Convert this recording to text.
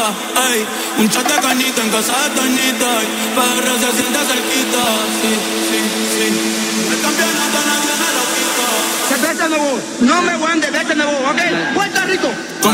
ey. Un chat de canita en casa de Toñita, ey. PR se siente cerquita, sí, sí, sí. El campeonato nadie me lo quita. Cerveza Nuevo, no me guande, vete Nuevo, ok. Puerto Rico.